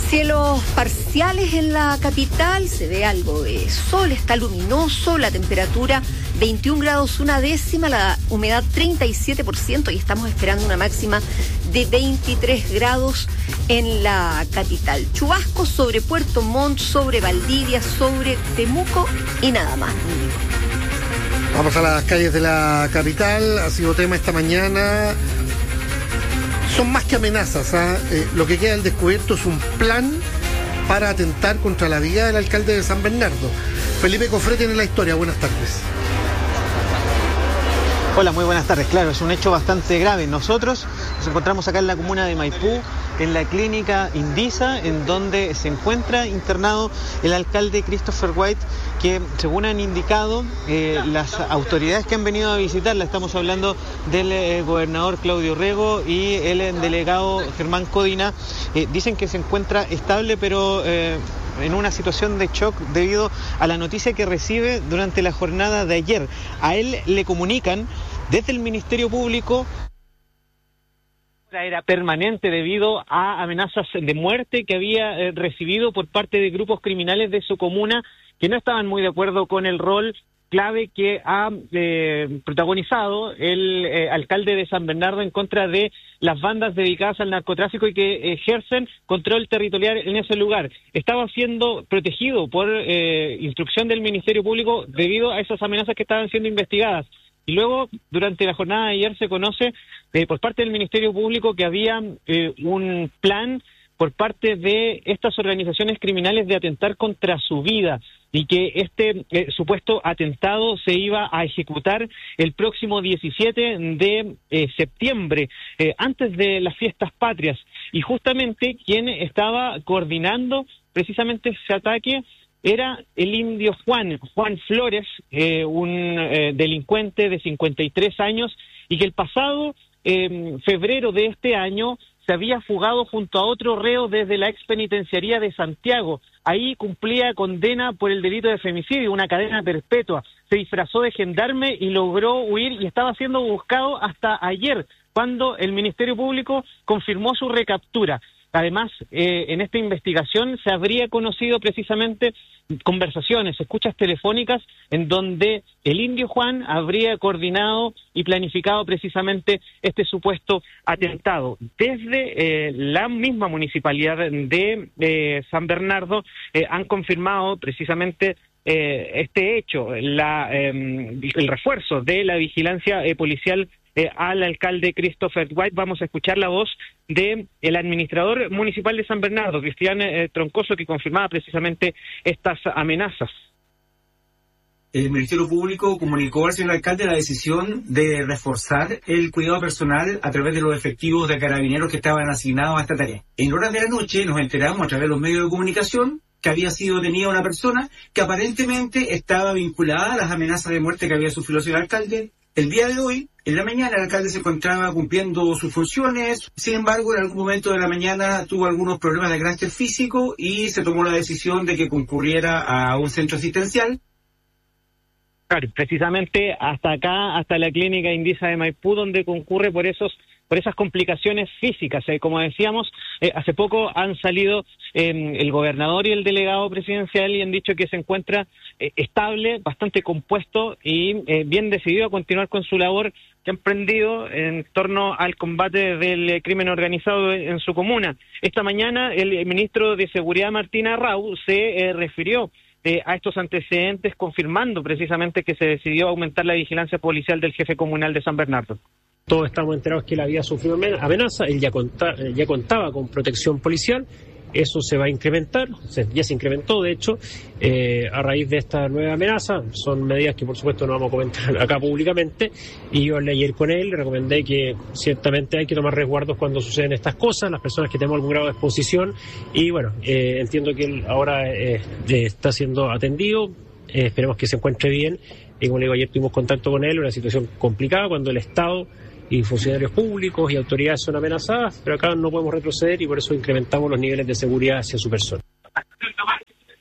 Cielos parciales en la capital, se ve algo de sol, está luminoso, la temperatura 21 grados una décima, la humedad 37% y estamos esperando una máxima de 23 grados en la capital. Chubascos sobre Puerto Montt, sobre Valdivia, sobre Temuco y nada más. Vamos a las calles de la capital, ha sido tema esta mañana. Son más que amenazas, lo que queda al descubierto es un plan para atentar contra la vida del alcalde de San Bernardo. Felipe Cofré tiene la historia, buenas tardes. Hola, muy buenas tardes. Claro, es un hecho bastante grave. Nosotros nos encontramos acá en la comuna de Maipú, en la clínica Indisa, en donde se encuentra internado el alcalde Christopher White, que según han indicado las autoridades que han venido a visitarla, estamos hablando del gobernador Claudio Rego y el delegado Germán Codina, dicen que se encuentra estable, pero en una situación de shock debido a la noticia que recibe durante la jornada de ayer. A él le comunican desde el Ministerio Público era permanente debido a amenazas de muerte que había recibido por parte de grupos criminales de su comuna que no estaban muy de acuerdo con el rol clave que ha protagonizado el alcalde de San Bernardo en contra de las bandas dedicadas al narcotráfico y que ejercen control territorial en ese lugar. Estaba siendo protegido por instrucción del Ministerio Público debido a esas amenazas que estaban siendo investigadas. Y luego, durante la jornada de ayer, se conoce por parte del Ministerio Público que había un plan por parte de estas organizaciones criminales de atentar contra su vida y que este supuesto atentado se iba a ejecutar el próximo 17 de septiembre, antes de las fiestas patrias. Y justamente quien estaba coordinando precisamente ese ataque era el indio Juan Flores, un delincuente de 53 años y que el pasado febrero de este año se había fugado junto a otro reo desde la expenitenciaría de Santiago. Ahí cumplía condena por el delito de femicidio, una cadena perpetua. Se disfrazó de gendarme y logró huir y estaba siendo buscado hasta ayer, cuando el Ministerio Público confirmó su recaptura. Además, en esta investigación se habría conocido precisamente conversaciones, escuchas telefónicas, en donde el indio Juan habría coordinado y planificado precisamente este supuesto atentado. Desde la misma municipalidad de San Bernardo han confirmado precisamente este hecho, el refuerzo de la vigilancia policial al alcalde Christopher White. Vamos a escuchar la voz de el administrador municipal de San Bernardo, Cristian Troncoso, que confirmaba precisamente estas amenazas. El Ministerio Público comunicó al señor alcalde la decisión de reforzar el cuidado personal a través de los efectivos de carabineros que estaban asignados a esta tarea. En horas de la noche nos enteramos a través de los medios de comunicación que había sido detenida una persona que aparentemente estaba vinculada a las amenazas de muerte que había sufrido el señor alcalde. El día de hoy, en la mañana, el alcalde se encontraba cumpliendo sus funciones. Sin embargo, en algún momento de la mañana tuvo algunos problemas de carácter físico y se tomó la decisión de que concurriera a un centro asistencial. Claro, precisamente hasta acá, hasta la clínica Indisa de Maipú, donde concurre por esas complicaciones físicas. Como decíamos, hace poco han salido el gobernador y el delegado presidencial y han dicho que se encuentra estable, bastante compuesto y bien decidido a continuar con su labor que han emprendido en torno al combate del crimen organizado en su comuna. Esta mañana el ministro de Seguridad, Martín Arrau, se refirió a estos antecedentes, confirmando precisamente que se decidió aumentar la vigilancia policial del jefe comunal de San Bernardo. Todos estamos enterados que él había sufrido amenaza, él ya contaba con protección policial, eso se va a incrementar, ya se incrementó de hecho, a raíz de esta nueva amenaza. Son medidas que por supuesto no vamos a comentar acá públicamente, y yo hablé ayer con él, le recomendé que ciertamente hay que tomar resguardos cuando suceden estas cosas, las personas que tenemos algún grado de exposición, y bueno, entiendo que él ahora está siendo atendido, esperemos que se encuentre bien, y como le digo, ayer tuvimos contacto con él, una situación complicada cuando el Estado y funcionarios públicos y autoridades son amenazadas, pero acá no podemos retroceder y por eso incrementamos los niveles de seguridad hacia su persona.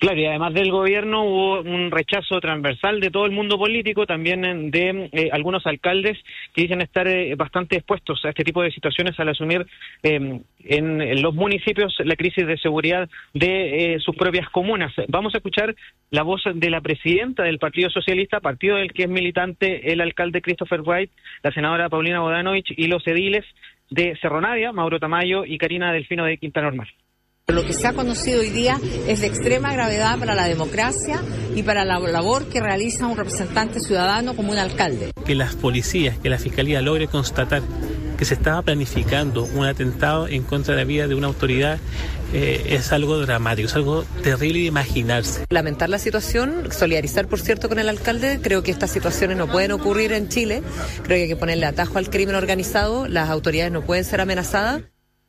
Claro, y además del gobierno hubo un rechazo transversal de todo el mundo político, también de algunos alcaldes que dicen estar bastante expuestos a este tipo de situaciones al asumir en los municipios la crisis de seguridad de sus propias comunas. Vamos a escuchar la voz de la presidenta del Partido Socialista, partido del que es militante el alcalde Christopher Wright, la senadora Paulina Bodanovich y los ediles de Cerro Navia, Mauro Tamayo y Karina Delfino de Quinta Normal. Lo que se ha conocido hoy día es de extrema gravedad para la democracia y para la labor que realiza un representante ciudadano como un alcalde. Que las policías, que la fiscalía logre constatar que se estaba planificando un atentado en contra de la vida de una autoridad es algo dramático, es algo terrible de imaginarse. Lamentar la situación, solidarizar por cierto con el alcalde, creo que estas situaciones no pueden ocurrir en Chile, creo que hay que ponerle atajo al crimen organizado, las autoridades no pueden ser amenazadas.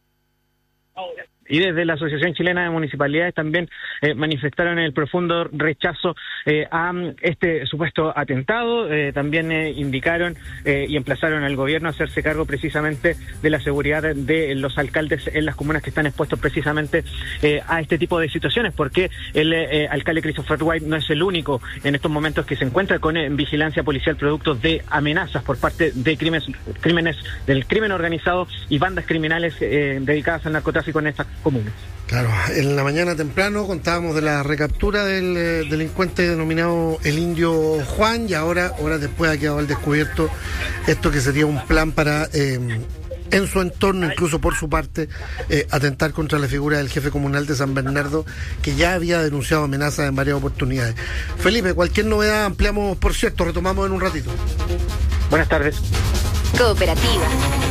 Y desde la Asociación Chilena de Municipalidades también manifestaron el profundo rechazo a este supuesto atentado. También indicaron y emplazaron al gobierno a hacerse cargo precisamente de la seguridad de los alcaldes en las comunas que están expuestos precisamente a este tipo de situaciones, porque el alcalde Christopher Wright no es el único en estos momentos que se encuentra con vigilancia policial producto de amenazas por parte de crímenes del crimen organizado y bandas criminales dedicadas al narcotráfico en estas comunes. Claro, en la mañana temprano contábamos de la recaptura del delincuente denominado el Indio Juan, y ahora, horas después, ha quedado al descubierto esto que sería un plan para, en su entorno, incluso por su parte, atentar contra la figura del jefe comunal de San Bernardo, que ya había denunciado amenazas en varias oportunidades. Felipe, cualquier novedad ampliamos, por cierto, retomamos en un ratito. Buenas tardes. Cooperativa.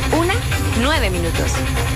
9 minutos.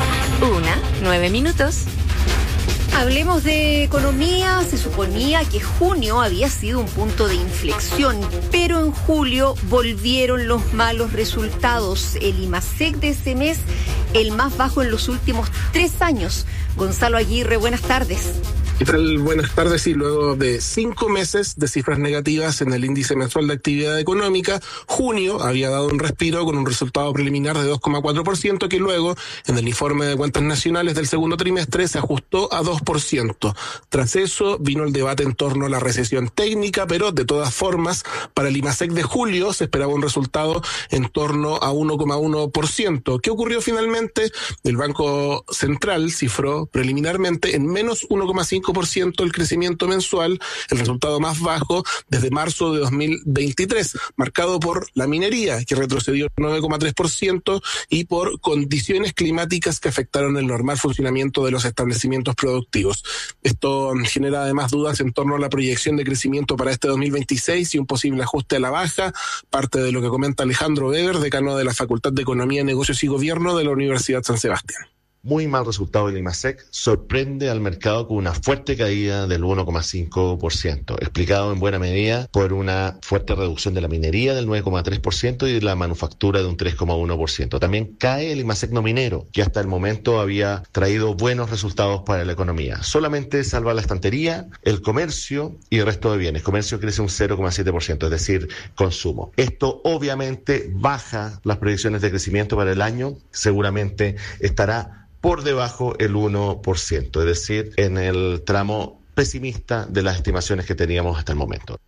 9 minutos. Hablemos de economía. Se suponía que junio había sido un punto de inflexión, pero en julio volvieron los malos resultados. El IMASEC de ese mes, el más bajo en los últimos 3 años. Gonzalo Aguirre, buenas tardes. ¿Qué tal? Buenas tardes. Y luego de 5 meses de cifras negativas en el índice mensual de actividad económica, junio había dado un respiro con un resultado preliminar de 2,4%, que luego en el informe de cuentas nacionales del segundo trimestre se ajustó a 2%. Tras eso vino el debate en torno a la recesión técnica, pero de todas formas, para el IMASEC de julio se esperaba un resultado en torno a 1,1%. ¿Qué ocurrió finalmente? El Banco Central cifró preliminarmente en menos 1,5% el crecimiento mensual, el resultado más bajo desde marzo de 2023, marcado por la minería, que retrocedió 9,3%, y por condiciones climáticas que afectaron el normal funcionamiento de los establecimientos productivos. Esto genera además dudas en torno a la proyección de crecimiento para este 2026 y un posible ajuste a la baja, parte de lo que comenta Alejandro Weber, decano de la Facultad de Economía, Negocios y Gobierno de la Universidad San Sebastián. Muy mal resultado del IMASEC, sorprende al mercado con una fuerte caída del 1,5%, explicado en buena medida por una fuerte reducción de la minería del 9,3% y de la manufactura de un 3,1%. También cae el IMASEC no minero, que hasta el momento había traído buenos resultados para la economía. Solamente salva la estantería, el comercio y el resto de bienes. Comercio crece un 0,7%, es decir, consumo. Esto obviamente baja las proyecciones de crecimiento para el año, seguramente estará por debajo el 1%, es decir, en el tramo pesimista de las estimaciones que teníamos hasta el momento.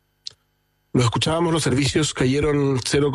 Lo escuchábamos, los servicios cayeron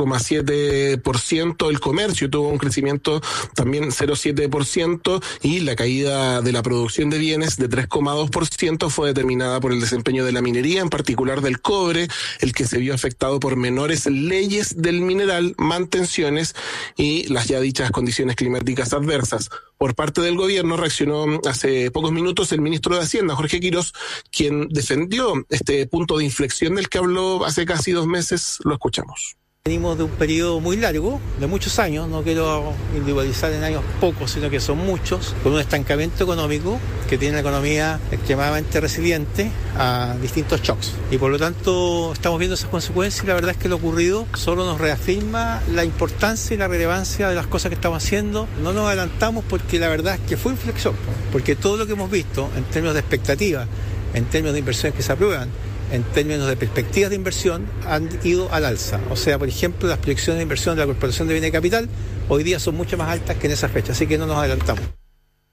0,7%, el comercio tuvo un crecimiento también 0,7% y la caída de la producción de bienes de 3,2% fue determinada por el desempeño de la minería, en particular del cobre, el que se vio afectado por menores leyes del mineral, mantenciones y las ya dichas condiciones climáticas adversas. Por parte del gobierno reaccionó hace pocos minutos el ministro de Hacienda, Jorge Quirós, quien defendió este punto de inflexión del que habló hace casi 2 meses. Lo escuchamos. Venimos de un periodo muy largo, de muchos años, no quiero individualizar en años pocos, sino que son muchos, con un estancamiento económico que tiene la economía extremadamente resiliente a distintos shocks. Y por lo tanto estamos viendo esas consecuencias y la verdad es que lo ocurrido solo nos reafirma la importancia y la relevancia de las cosas que estamos haciendo. No nos adelantamos porque la verdad es que fue inflexión, porque todo lo que hemos visto en términos de expectativas, en términos de inversiones que se aprueban, en términos de perspectivas de inversión, han ido al alza. O sea, por ejemplo, las proyecciones de inversión de la Corporación de Bienes y Capital hoy día son mucho más altas que en esa fecha, así que no nos adelantamos.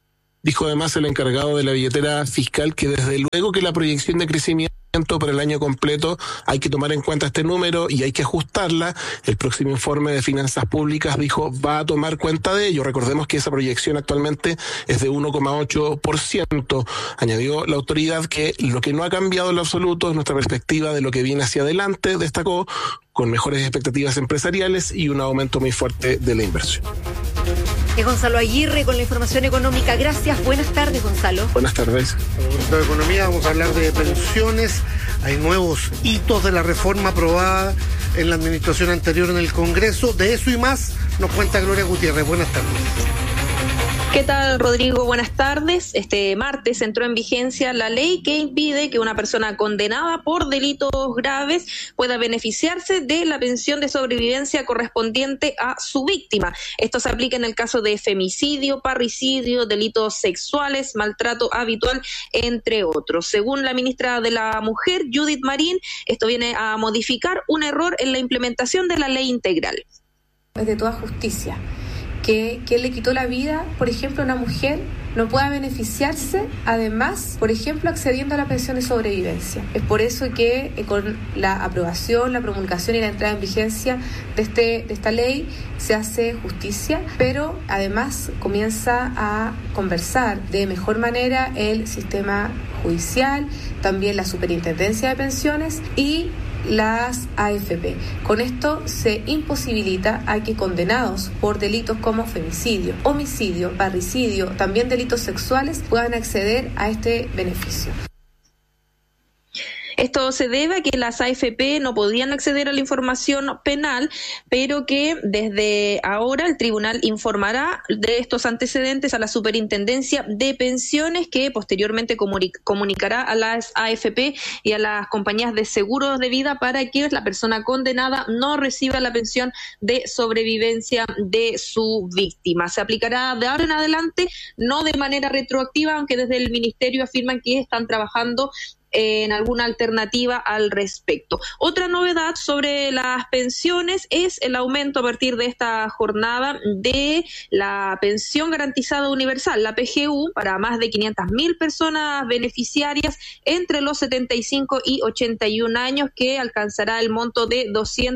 Dijo además el encargado de la billetera fiscal que desde luego que la proyección de crecimiento por el año completo hay que tomar en cuenta este número y hay que ajustarla. El próximo informe de finanzas públicas, dijo, va a tomar cuenta de ello. Recordemos que esa proyección actualmente es de 1,8%. Añadió la autoridad que lo que no ha cambiado en lo absoluto es nuestra perspectiva de lo que viene hacia adelante, destacó, con mejores expectativas empresariales y un aumento muy fuerte de la inversión. Es Gonzalo Aguirre con la información económica. Gracias. Buenas tardes, Gonzalo. Buenas tardes. En de economía vamos a hablar de pensiones. Hay nuevos hitos de la reforma aprobada en la administración anterior en el Congreso. De eso y más nos cuenta Gloria Gutiérrez. Buenas tardes. ¿Qué tal, Rodrigo? Buenas tardes. Este martes entró en vigencia la ley que impide que una persona condenada por delitos graves pueda beneficiarse de la pensión de sobrevivencia correspondiente a su víctima. Esto se aplica en el caso de femicidio, parricidio, delitos sexuales, maltrato habitual, entre otros. Según la ministra de la Mujer, Judith Marín, esto viene a modificar un error en la implementación de la ley integral. Es de toda justicia que quien le quitó la vida, por ejemplo, a una mujer, no pueda beneficiarse, además, por ejemplo, accediendo a la pensión de sobrevivencia. Es por eso que con la aprobación, la promulgación y la entrada en vigencia de esta ley se hace justicia, pero además comienza a conversar de mejor manera el sistema judicial, también la superintendencia de pensiones y las AFP. Con esto se imposibilita a que condenados por delitos como femicidio, homicidio, parricidio, también delitos sexuales, puedan acceder a este beneficio. Esto se debe a que las AFP no podían acceder a la información penal, pero que desde ahora el tribunal informará de estos antecedentes a la Superintendencia de Pensiones, que posteriormente comunicará a las AFP y a las compañías de seguros de vida para que la persona condenada no reciba la pensión de sobrevivencia de su víctima. Se aplicará de ahora en adelante, no de manera retroactiva, aunque desde el Ministerio afirman que están trabajando en alguna alternativa al respecto. Otra novedad sobre las pensiones es el aumento a partir de esta jornada de la pensión garantizada universal, la PGU, para más de 500.000 personas beneficiarias entre los 75 y 81 años, que alcanzará el monto de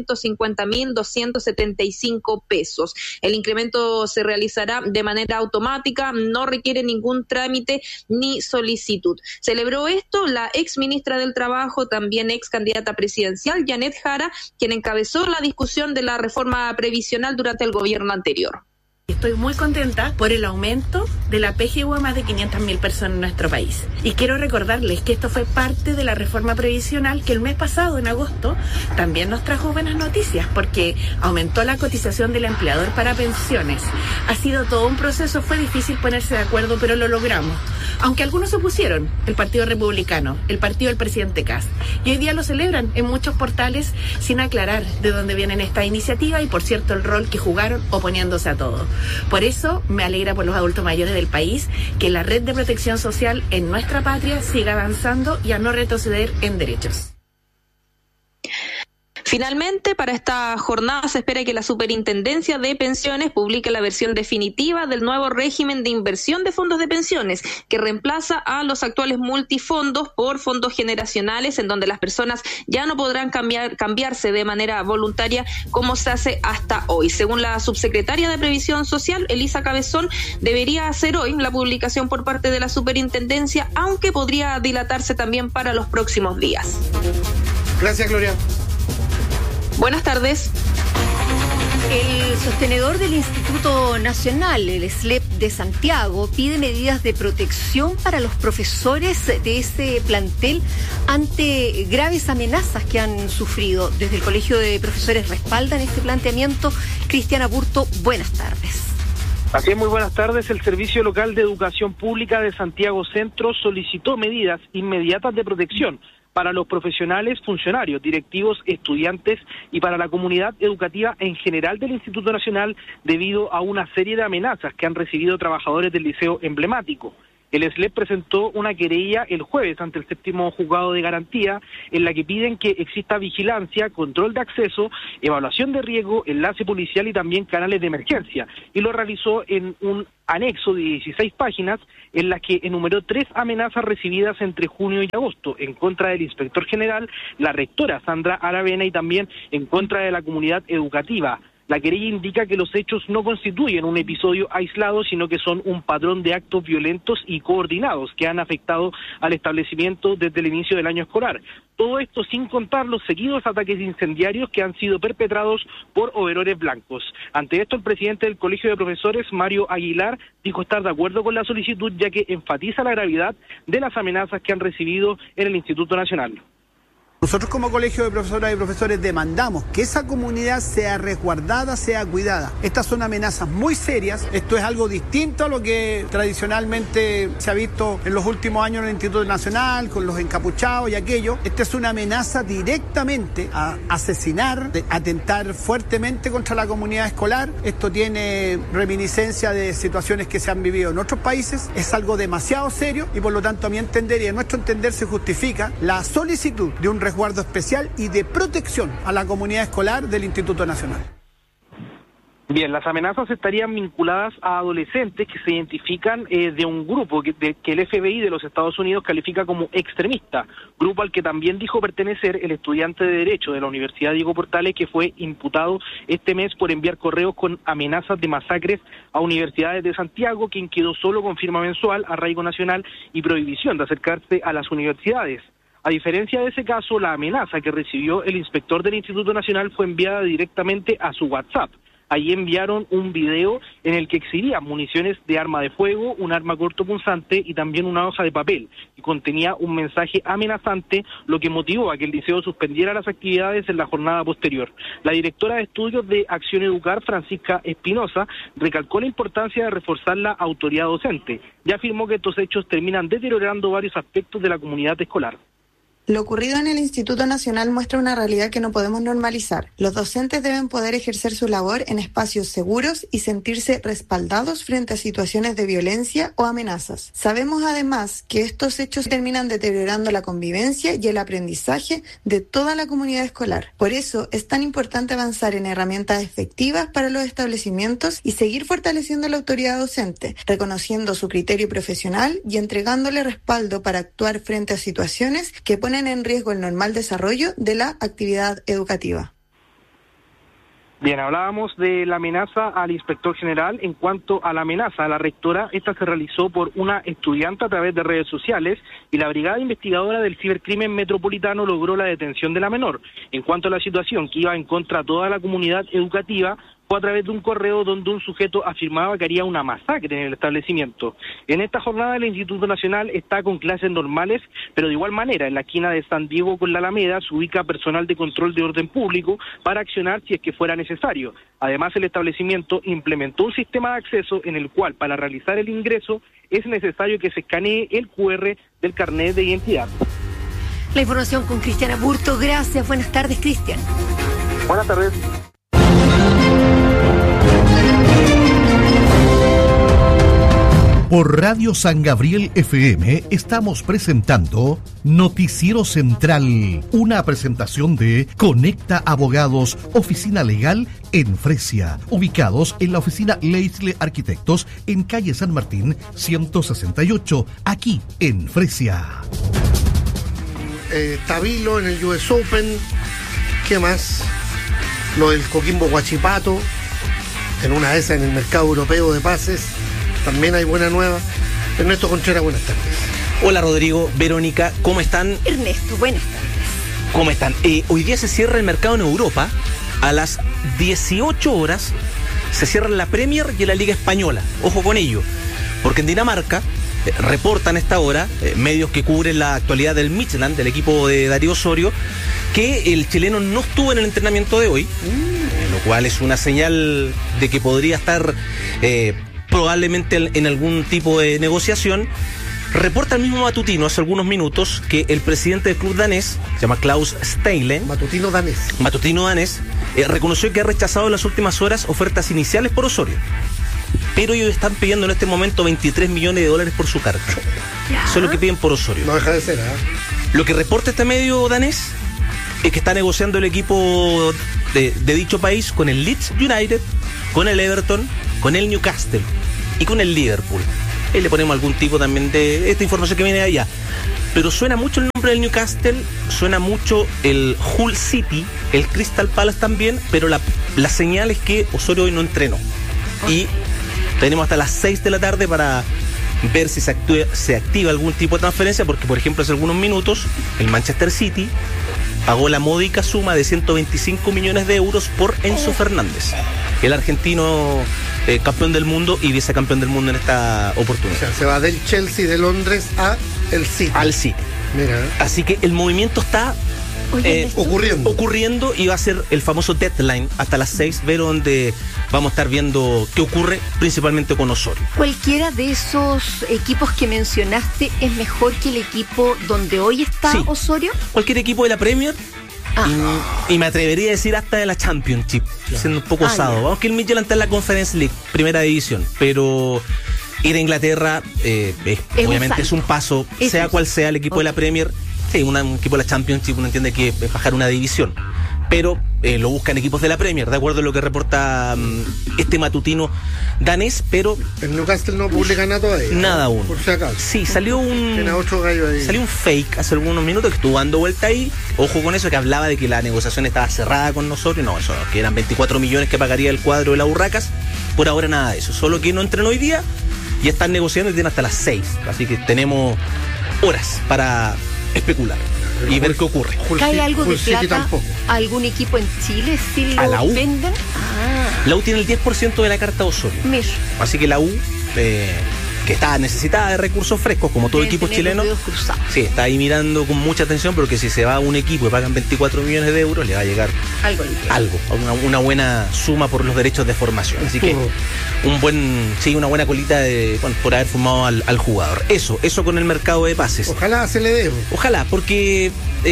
250.275 pesos. El incremento se realizará de manera automática, no requiere ningún trámite ni solicitud. Celebró esto la ex ministra del Trabajo, también ex candidata presidencial, Janet Jara, quien encabezó la discusión de la reforma previsional durante el gobierno anterior. Estoy muy contenta por el aumento de la PGU a más de 500.000 personas en nuestro país. Y quiero recordarles que esto fue parte de la reforma previsional que el mes pasado, en agosto, también nos trajo buenas noticias porque aumentó la cotización del empleador para pensiones. Ha sido todo un proceso, fue difícil ponerse de acuerdo, pero lo logramos. Aunque algunos se opusieron, el Partido Republicano, el partido del presidente Kast. Y hoy día lo celebran en muchos portales sin aclarar de dónde vienen esta iniciativa y, por cierto, el rol que jugaron oponiéndose a todo. Por eso me alegra por los adultos mayores del país que la red de protección social en nuestra patria siga avanzando y a no retroceder en derechos. Finalmente, para esta jornada se espera que la Superintendencia de Pensiones publique la versión definitiva del nuevo régimen de inversión de fondos de pensiones, que reemplaza a los actuales multifondos por fondos generacionales, en donde las personas ya no podrán cambiarse de manera voluntaria como se hace hasta hoy. Según la subsecretaria de Previsión Social, Elisa Cabezón, debería hacer hoy la publicación por parte de la Superintendencia, aunque podría dilatarse también para los próximos días. Gracias, Gloria. Buenas tardes. El sostenedor del Instituto Nacional, el SLEP de Santiago, pide medidas de protección para los profesores de ese plantel ante graves amenazas que han sufrido. Desde el Colegio de Profesores respaldan este planteamiento. Cristian Aburto, buenas tardes. Así es, muy buenas tardes. El Servicio Local de Educación Pública de Santiago Centro solicitó medidas inmediatas de protección para los profesionales, funcionarios, directivos, estudiantes y para la comunidad educativa en general del Instituto Nacional debido a una serie de amenazas que han recibido trabajadores del liceo emblemático. El SLEP presentó una querella el jueves ante el 7º Juzgado de Garantía en la que piden que exista vigilancia, control de acceso, evaluación de riesgo, enlace policial y también canales de emergencia. Y lo realizó en un anexo de 16 páginas en las que enumeró 3 amenazas recibidas entre junio y agosto en contra del inspector general, la rectora Sandra Aravena y también en contra de la comunidad educativa. La querella indica que los hechos no constituyen un episodio aislado, sino que son un patrón de actos violentos y coordinados que han afectado al establecimiento desde el inicio del año escolar. Todo esto sin contar los seguidos ataques incendiarios que han sido perpetrados por overoles blancos. Ante esto, el presidente del Colegio de Profesores, Mario Aguilar, dijo estar de acuerdo con la solicitud, ya que enfatiza la gravedad de las amenazas que han recibido en el Instituto Nacional. Nosotros como Colegio de Profesoras y Profesores demandamos que esa comunidad sea resguardada, sea cuidada. Estas son amenazas muy serias, esto es algo distinto a lo que tradicionalmente se ha visto en los últimos años en el Instituto Nacional, con los encapuchados y aquello. Esta es una amenaza directamente a asesinar, a atentar fuertemente contra la comunidad escolar. Esto tiene reminiscencia de situaciones que se han vivido en otros países, es algo demasiado serio y por lo tanto a mi entender y a nuestro entender se justifica la solicitud de un resguardo especial y de protección a la comunidad escolar del Instituto Nacional. Bien, las amenazas estarían vinculadas a adolescentes que se identifican de un grupo que el FBI de los Estados Unidos califica como extremista, grupo al que también dijo pertenecer el estudiante de Derecho de la Universidad Diego Portales, que fue imputado este mes por enviar correos con amenazas de masacres a universidades de Santiago, quien quedó solo con firma mensual, arraigo nacional y prohibición de acercarse a las universidades. A diferencia de ese caso, la amenaza que recibió el inspector del Instituto Nacional fue enviada directamente a su WhatsApp. Ahí enviaron un video en el que exhibían municiones de arma de fuego, un arma cortopunzante y también una hoja de papel, y contenía un mensaje amenazante, lo que motivó a que el liceo suspendiera las actividades en la jornada posterior. La directora de estudios de Acción Educar, Francisca Espinosa, recalcó la importancia de reforzar la autoridad docente y afirmó que estos hechos terminan deteriorando varios aspectos de la comunidad escolar. Lo ocurrido en el Instituto Nacional muestra una realidad que no podemos normalizar. Los docentes deben poder ejercer su labor en espacios seguros y sentirse respaldados frente a situaciones de violencia o amenazas. Sabemos además que estos hechos terminan deteriorando la convivencia y el aprendizaje de toda la comunidad escolar. Por eso es tan importante avanzar en herramientas efectivas para los establecimientos y seguir fortaleciendo la autoridad docente, reconociendo su criterio profesional y entregándole respaldo para actuar frente a situaciones que ponen en riesgo el normal desarrollo de la actividad educativa. Bien, hablábamos de la amenaza al inspector general. En cuanto a la amenaza a la rectora, esta se realizó por una estudiante a través de redes sociales y la Brigada Investigadora del Cibercrimen Metropolitano logró la detención de la menor. En cuanto a la situación que iba en contra de toda la comunidad educativa, fue a través de un correo donde un sujeto afirmaba que haría una masacre en el establecimiento. En esta jornada el Instituto Nacional está con clases normales, pero de igual manera en la esquina de San Diego con la Alameda se ubica personal de control de orden público para accionar si es que fuera necesario. Además, el establecimiento implementó un sistema de acceso en el cual para realizar el ingreso es necesario que se escanee el QR del carnet de identidad. La información con Cristian Aburto. Gracias. Buenas tardes, Cristian. Buenas tardes. Por Radio San Gabriel FM estamos presentando Noticiero Central, una presentación de Conecta Abogados, oficina legal en Fresia, ubicados en la oficina Leisle Arquitectos en calle San Martín 168, aquí en Fresia. Tabilo en el US Open, ¿qué más? Lo del Coquimbo Huachipato, en una de esas en el mercado europeo de pases. También hay buena nueva. Ernesto Contreras, buenas tardes. Hola Rodrigo, Verónica, ¿cómo están? Ernesto, buenas tardes. ¿Cómo están? Hoy día se cierra el mercado en Europa. A las 18 horas se cierran la Premier y la Liga Española. Ojo con ello, porque en Dinamarca reportan a esta hora medios que cubren la actualidad del Midtjylland, del equipo de Darío Osorio, que el chileno no estuvo en el entrenamiento de hoy, lo cual es una señal de que podría estar probablemente en algún tipo de negociación. Reporta el mismo matutino hace algunos minutos que el presidente del club danés, se llama Klaus Steilen, matutino danés, reconoció que ha rechazado en las últimas horas ofertas iniciales por Osorio, pero ellos están pidiendo en este momento $23 millones por su carta. Eso es lo que piden por Osorio. No deja de ser, Lo que reporta este medio danés es que está negociando el equipo de dicho país con el Leeds United, con el Everton, con el Newcastle. y con el Liverpool. Ahí le ponemos algún tipo también de esta información que viene de allá. Pero suena mucho el nombre del Newcastle, suena mucho el Hull City, el Crystal Palace también, pero la señal es que Osorio hoy no entrenó. Y tenemos hasta las 6 de la tarde para ver si se activa algún tipo de transferencia, porque por ejemplo hace algunos minutos el Manchester City pagó la módica suma de 125 millones de euros por Enzo Fernández, el argentino campeón del mundo y vicecampeón del mundo en esta oportunidad. O sea, se va del Chelsea de Londres al City. Mira. Así que el movimiento está ocurriendo y va a ser el famoso deadline hasta las 6, ver donde vamos a estar viendo qué ocurre, principalmente con Osorio. ¿Cualquiera de esos equipos que mencionaste es mejor que el equipo donde hoy está Osorio? Cualquier equipo de la Premier. Y me atrevería a decir hasta de la Championship, siendo un poco osado. Vamos que el Midtjylland está en la Conference League, primera división, pero ir a Inglaterra obviamente es un paso, sea cual sea el equipo de la Premier. Sí, un equipo de la Championship uno entiende que es bajar una división, pero lo buscan equipos de la Premier, de acuerdo a lo que reporta este matutino danés, pero el Newcastle no publica nada todavía. Nada aún. Por si acaso. Sí, salió un fake hace algunos minutos que estuvo dando vuelta ahí. Ojo con eso, que hablaba de que la negociación estaba cerrada con nosotros. No, eso que eran 24 millones que pagaría el cuadro de la Urracas. Por ahora nada de eso. Solo que no entrenó hoy día y están negociando y tienen hasta las 6. Así que tenemos horas para especular y ver qué ocurre. ¿Cae algo de plata a algún equipo en Chile si a la U venden? La U tiene el 10% de la carta de Osorio. Así que la U, que está necesitada de recursos frescos, como todo equipo chileno, sí, está ahí mirando con mucha atención, porque si se va a un equipo y pagan 24 millones de euros, le va a llegar algo, una buena suma por los derechos de formación. Así que una buena colita por haber formado al jugador. Eso con el mercado de pases. Ojalá se le dé. Ojalá, porque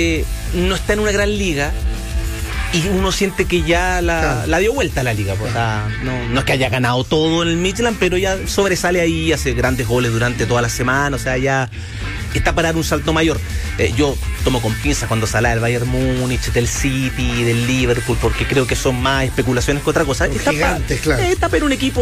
no está en una gran liga. Y uno siente que ya la dio vuelta a la liga. Pues, no es que haya ganado todo en el Midtjylland, pero ya sobresale ahí, hace grandes goles durante toda la semana. O sea, ya está para dar un salto mayor. Yo tomo con pinzas cuando sale del Bayern Múnich, del City, del Liverpool, porque creo que son más especulaciones que otra cosa. Está para un equipo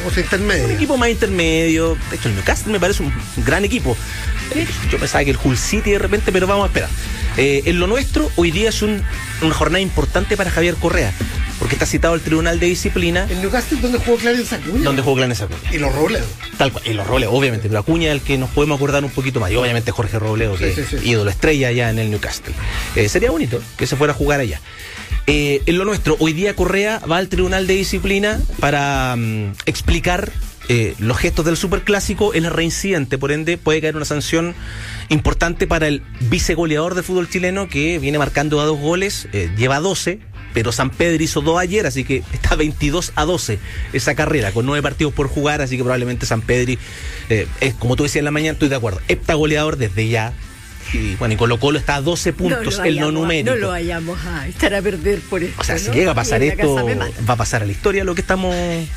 más intermedio. De hecho, el Newcastle me parece un gran equipo. Yo pensaba que el Hull City de repente, pero vamos a esperar. En lo nuestro, hoy día es una jornada importante para Javier Correa, porque está citado al Tribunal de Disciplina. ¿El Newcastle donde jugó Clarence Acuña? Y los Robledo. Tal cual, y los Robledo, obviamente, pero Acuña es el que nos podemos acordar un poquito más. Y obviamente Jorge Robledo, que es ídolo estrella allá en el Newcastle. Sería bonito que se fuera a jugar allá. En lo nuestro, hoy día Correa va al Tribunal de Disciplina para explicar los gestos del superclásico. Él es reincidente, por ende puede caer una sanción importante para el vicegoleador del fútbol chileno, que viene marcando a 2 goles, lleva 12, pero San Pedro hizo 2 ayer, así que está 22-12 esa carrera, con 9 partidos por jugar, así que probablemente San Pedro es, como tú decías en la mañana, estoy de acuerdo, heptagoleador desde ya. Y bueno, y Colo-Colo está a 12 puntos en lo numérico. No lo vayamos a echar a perder por esto. O sea, si llega a pasar esto, va a pasar a la historia lo que estamos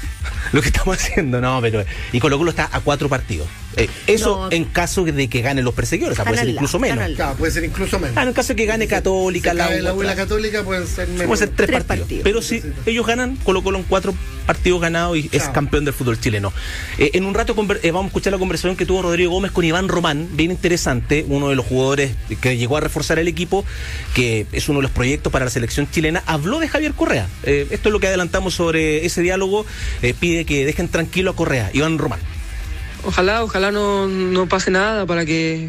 haciendo, no, pero. Y Colo-Colo está a 4 partidos. Eso en caso de que ganen los perseguidores, o sea, puede ser incluso menos. Claro, puede ser incluso menos. En caso de que gane Católica, la U y la Católica pueden ser menos. Pueden ser 3 partidos. Pero si ellos ganan, Colo-Colo en 4 partidos ganados y es campeón del fútbol chileno. En un rato vamos a escuchar la conversación que tuvo Rodrigo Gómez con Iván Román, bien interesante, uno de los jugadores que llegó a reforzar el equipo, que es uno de los proyectos para la selección chilena. Habló de Javier Correa. Esto es lo que adelantamos sobre ese diálogo. Pide que dejen tranquilo a Correa. Iván Román. Ojalá no pase nada para que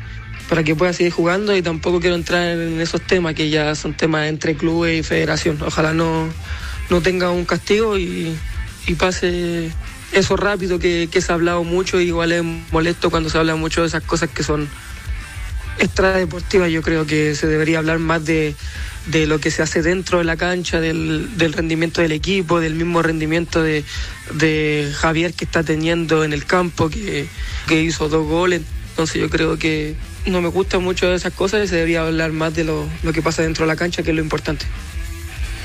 pueda seguir jugando, y tampoco quiero entrar en esos temas que ya son temas entre clubes y federación. Ojalá no tenga un castigo y pase eso rápido, que se ha hablado mucho, y igual es molesto cuando se habla mucho de esas cosas que son extradeportivas. Yo creo que se debería hablar más de lo que se hace dentro de la cancha, del rendimiento del equipo, del mismo rendimiento de Javier, que está teniendo en el campo, que hizo 2 goles. Entonces yo creo que no me gustan mucho esas cosas, y se debería hablar más de lo que pasa dentro de la cancha, que es lo importante.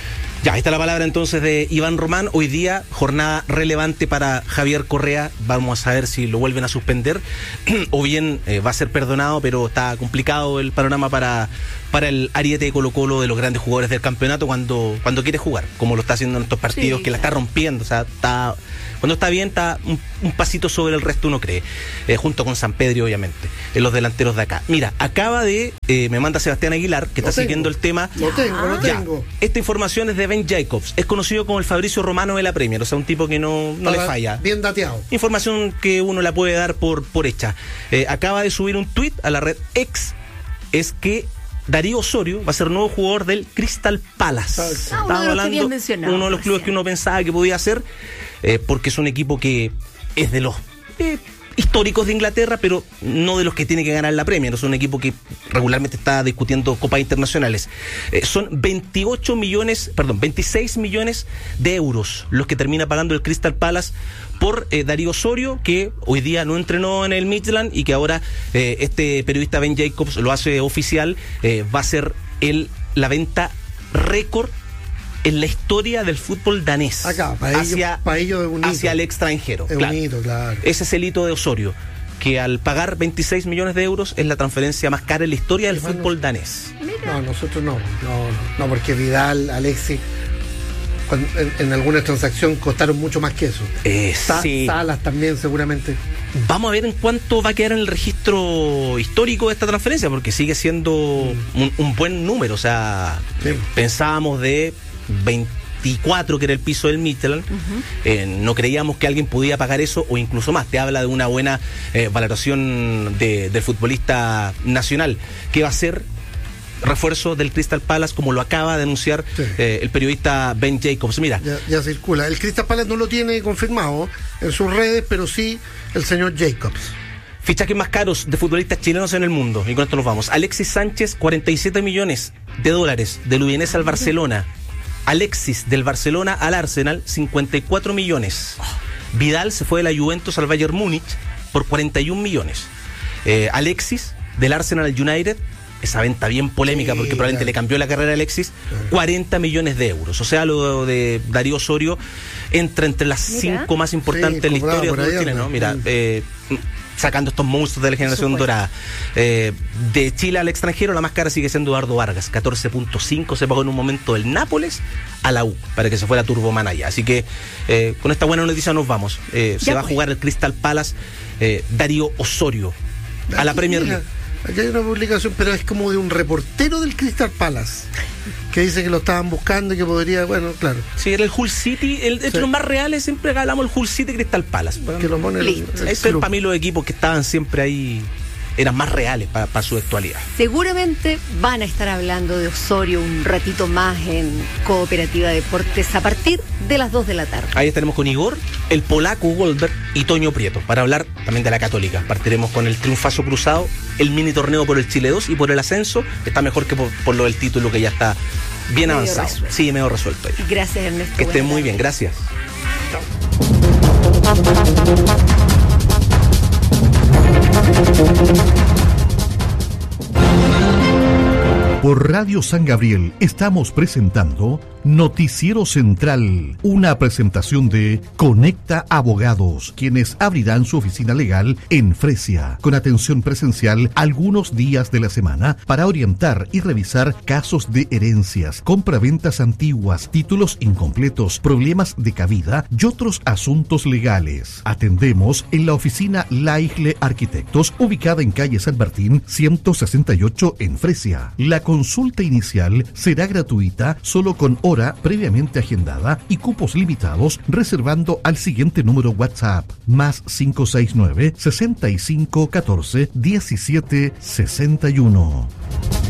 Ya, ahí está la palabra entonces de Iván Román. Hoy día, jornada relevante para Javier Correa. Vamos a ver si lo vuelven a suspender o bien va a ser perdonado, pero está complicado el panorama para el ariete de Colo-Colo, de los grandes jugadores del campeonato cuando quiere jugar, como lo está haciendo en estos partidos, que la está rompiendo. O sea, cuando está bien, está un pasito sobre el resto, uno cree, junto con San Pedro, obviamente, en los delanteros de acá. Mira, acaba de, me manda Sebastián Aguilar, que está siguiendo el tema. Lo tengo. Esta información es de Ben Jacobs, es conocido como el Fabricio Romano de la Premier, o sea, un tipo que no le falla. Bien dateado. Información que uno la puede dar por hecha. Acaba de subir un tuit a la red X, es que Darío Osorio va a ser nuevo jugador del Crystal Palace. Uno de los clubes que uno pensaba que podía ser, porque es un equipo que es de los históricos de Inglaterra, pero no de los que tiene que ganar la Premier. Es un equipo que regularmente está discutiendo copas internacionales. Son 26 millones de euros los que termina pagando el Crystal Palace por Darío Osorio, que hoy día no entrenó en el Midland y que ahora este periodista Ben Jacobs lo hace oficial. Va a ser la venta récord en la historia del fútbol danés. Acá, hacia el extranjero. Claro. Ese es el hito de Osorio, que al pagar 26 millones de euros es la transferencia más cara en la historia del fútbol danés. No, nosotros no, porque Vidal, Alexis, en alguna transacción costaron mucho más que eso. Sí. Salas también seguramente. Vamos a ver en cuánto va a quedar en el registro histórico de esta transferencia, porque sigue siendo un buen número. O sea, pensábamos de 24, que era el piso del Midland. No creíamos que alguien podía pagar eso o incluso más. Te habla de una buena valoración del futbolista nacional, que va a ser refuerzo del Crystal Palace, como lo acaba de anunciar el periodista Ben Jacobs. Mira, ya circula. El Crystal Palace no lo tiene confirmado en sus redes, pero sí el señor Jacobs. Fichajes más caros de futbolistas chilenos en el mundo, y con esto nos vamos. Alexis Sánchez, 47 millones de dólares, del Udinese al Barcelona. Alexis del Barcelona al Arsenal, 54 millones. Vidal se fue de la Juventus al Bayern Múnich por 41 millones. Alexis del Arsenal al United, esa venta bien polémica, porque probablemente le cambió la carrera a Alexis, 40 millones de euros. O sea, lo de Darío Osorio entra entre las 5 más importantes en la historia del fútbol chileno. Mira, sacando estos monstruos de la generación dorada. De Chile al extranjero, la más cara sigue siendo Eduardo Vargas, 14.5 se pagó en un momento del Nápoles a la U, para que se fuera Turboman allá. Así que con esta buena noticia nos vamos. Se va a jugar el Crystal Palace, Darío Osorio, a la Premier League. Aquí hay una publicación, pero es como de un reportero del Crystal Palace, que dice que lo estaban buscando y que podría, bueno, claro. Sí, era el Hull City, entre los más reales siempre hablamos el Hull City Crystal Palace. Que lo pone Eso es para mí los equipos que estaban siempre ahí, eran más reales para su actualidad. Seguramente van a estar hablando de Osorio un ratito más en Cooperativa Deportes a partir de las 2 de la tarde. Ahí estaremos con Igor, el polaco Goldberg y Toño Prieto, para hablar también de la Católica. Partiremos con el triunfazo cruzado, el mini torneo por el Chile 2 y por el ascenso. Está mejor que por lo del título, que ya está bien medio avanzado. Resuelto. Sí, medio resuelto ahí. Gracias, Ernesto. Que estén muy bien, gracias. Por Radio San Gabriel estamos presentando Noticiero Central, una presentación de Conecta Abogados, quienes abrirán su oficina legal en Fresia, con atención presencial algunos días de la semana para orientar y revisar casos de herencias, compraventas antiguas, títulos incompletos, problemas de cabida y otros asuntos legales. Atendemos en la oficina Laigle Arquitectos, ubicada en calle San Martín 168 en Fresia. La consulta inicial será gratuita, solo con hora previamente agendada y cupos limitados, reservando al siguiente número WhatsApp, más 569 6514 1761.